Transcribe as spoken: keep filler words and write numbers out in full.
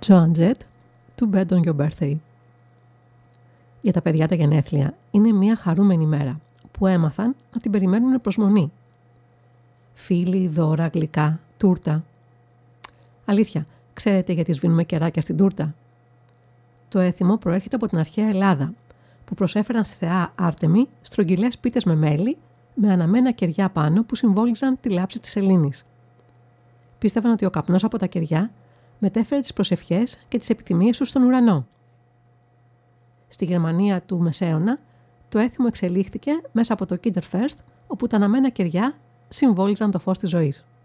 Joan Jett, To Bed on Your Birthday. Για τα παιδιά τα γενέθλια είναι μια χαρούμενη μέρα που έμαθαν να την περιμένουν με προσμονή. Φίλοι, δώρα, γλυκά, τούρτα. Αλήθεια, ξέρετε γιατί σβήνουμε κεράκια στην τούρτα? Το έθιμο προέρχεται από την αρχαία Ελλάδα, που προσέφεραν στη θεά Άρτεμι στρογγυλές πίτες με μέλι, με αναμένα κεριά πάνω που συμβόλιζαν τη λάψη της σελήνης. Πίστευαν ότι ο καπνός από τα κεριά μετέφερε τις προσευχές και τις επιθυμίες τους στον ουρανό. Στη Γερμανία του Μεσαίωνα, το έθιμο εξελίχθηκε μέσα από το Kinderfest, όπου τα αναμένα κεριά συμβόλιζαν το φως της ζωής.